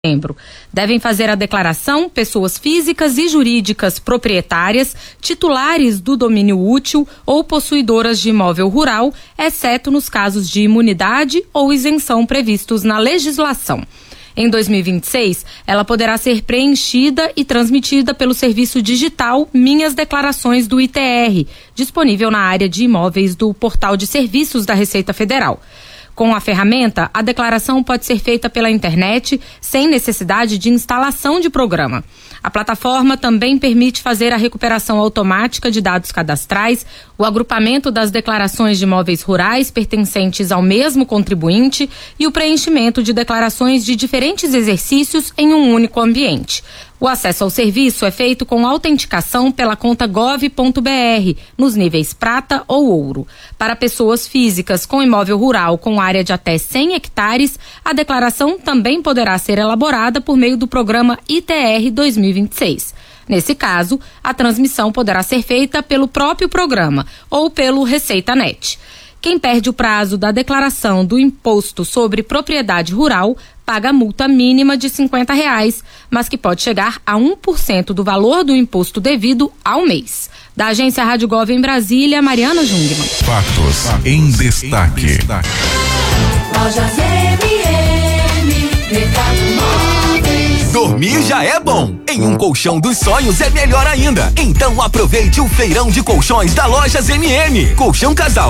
setembro. Devem fazer a declaração pessoas físicas e jurídicas proprietárias, titulares do domínio útil ou possuidoras de imóvel rural, exceto nos casos de imunidade ou isenção previstos na legislação. Em 2026, ela poderá ser preenchida e transmitida pelo serviço digital Minhas Declarações do ITR, disponível na área de imóveis do Portal de Serviços da Receita Federal. Com a ferramenta, a declaração pode ser feita pela internet, sem necessidade de instalação de programa. A plataforma também permite fazer a recuperação automática de dados cadastrais, o agrupamento das declarações de imóveis rurais pertencentes ao mesmo contribuinte e o preenchimento de declarações de diferentes exercícios em um único ambiente. O acesso ao serviço é feito com autenticação pela conta gov.br, nos níveis prata ou ouro. Para pessoas físicas com imóvel rural com área de até 100 hectares, a declaração também poderá ser elaborada por meio do programa ITR 2026. Nesse caso, a transmissão poderá ser feita pelo próprio programa ou pelo ReceitaNet. Quem perde o prazo da declaração do Imposto sobre Propriedade Rural paga multa mínima de R$50, mas que pode chegar a 1% do valor do imposto devido ao mês. Da agência Rádio Gov em Brasília, Mariana Jungmann. Fatos em destaque. Lojas MM, Mercado Móveis. Dormir já é bom. Em um colchão dos sonhos é melhor ainda. Então aproveite o feirão de colchões da Lojas MM. Colchão casal